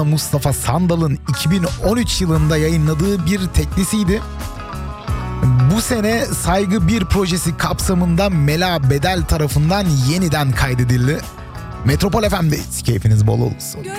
Mustafa Sandal'ın 2013 yılında yayınladığı bir teklisiydi. Bu sene Saygı 1 projesi kapsamında Mela Bedel tarafından yeniden kaydedildi. Metropol FM'deyiz. Keyfiniz bol olsun.